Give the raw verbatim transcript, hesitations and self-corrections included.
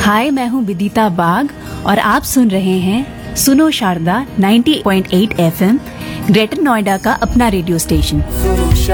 हाय, मैं हूँ विदिता बाग और आप सुन रहे हैं सुनो शारदा नब्बे पॉइंट आठ एफएम, ग्रेटर नोएडा का अपना रेडियो स्टेशन।